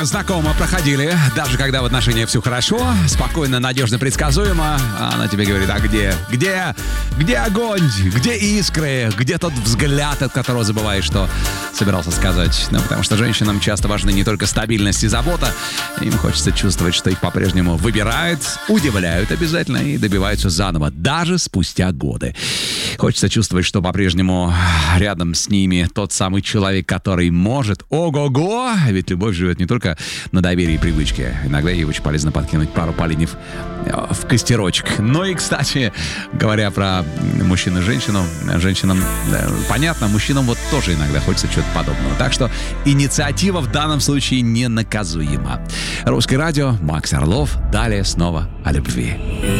знакомо проходили. Даже когда в отношениях все хорошо, спокойно, надежно, предсказуемо, она тебе говорит: а где огонь, где искры, где тот взгляд, от которого забываешь, что собирался сказать. Ну, потому что женщинам часто важны не только стабильность и забота. Им хочется чувствовать, что их по-прежнему выбирают, удивляют обязательно и добиваются заново, даже спустя годы. Хочется чувствовать, что по-прежнему рядом с ними тот самый человек, который может. Ого-го! Ведь любовь живет не только на доверии и привычке. Иногда ей очень полезно подкинуть пару поленьев в костерочек. Ну и, кстати, говоря про мужчин и женщину, женщинам понятно, мужчинам вот тоже иногда хочется чего-то подобного. Так что инициатива в данном случае ненаказуема. Русское радио, Макс Орлов. Далее снова о любви.